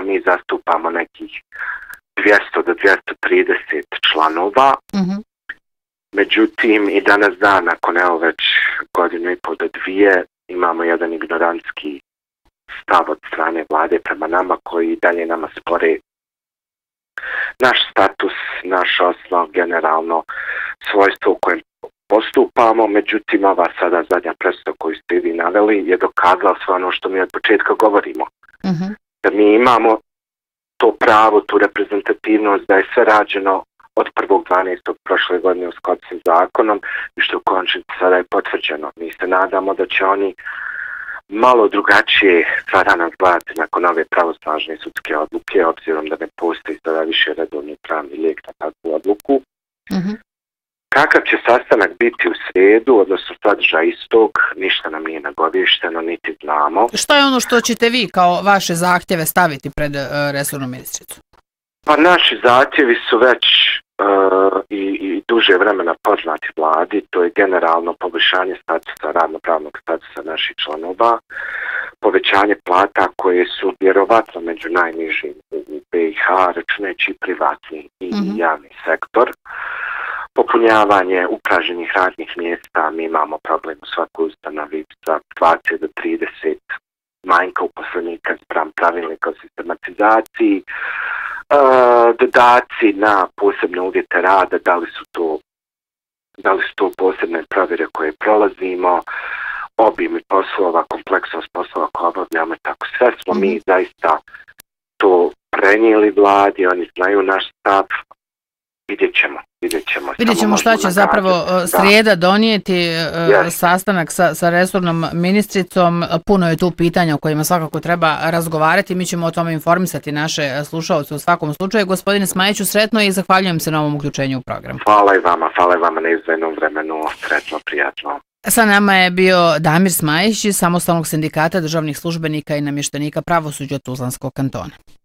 mi zastupamo nekih 200 do 230 članova. Međutim, i danas dan, nakon evo već godinu i pol do dvije, imamo jedan ignorantski stav od strane vlade prema nama koji dalje nama spore naš status, naš osnov, generalno svojstvo u kojem postupamo. Međutim, ova sada zadnja presuda koju ste vi naveli je dokazala sve ono što mi od početka govorimo. Da mi imamo to pravo, tu reprezentativnost, da je sve rađeno od 1.12. prošle godine u skladu sa zakonom i što u konačnici sada je potvrđeno. Mi se nadamo da će oni malo drugačije sada nas gledati nakon ove pravosnažne sudske odluke, obzirom da ne postoji sada više redovni pravni lijek na takvu odluku. Kakav će sastanak biti u srijedu, odnosno sadržaj istog, ništa nam nije nagovješteno, niti znamo. Šta je ono što ćete vi kao vaše zahtjeve staviti pred resornu ministricu? Pa naši zahtjevi su već i duže vremena poznati vladi, to je generalno poboljšanje statusa, radnopravnog statusa naših članova, povećanje plata koje su vjerovatno među najnižim u BiH, računajući privatni i javni sektor, popunjavanje upražnjenih radnih mjesta. Mi imamo problem u svakoj ustanovi za 20 do 30 manjka uposlenika spram pravilnika o sistematizaciji, dodaci na posebne uvjete rada, da li su to posebne provjere koje prolazimo, obim poslova, kompleksnost poslova koje obavljamo, tako sve smo mi zaista to prenijeli vladi, oni znaju naš stav. Vidjet ćemo šta će zapravo srijeda donijeti, sastanak sa resornom ministricom. Puno je tu pitanja o kojima svakako treba razgovarati. Mi ćemo o tome informisati naše slušalce u svakom slučaju. Gospodine Smajiću, sretno i zahvaljujem se na ovom uključenju u program. Hvala i vama na izdvojenom vremenu. Sretno, prijatno. Sa nama je bio Damir Smajić iz Samostalnog sindikata državnih službenika i namještenika pravosuđa Tuzlanskog kantona.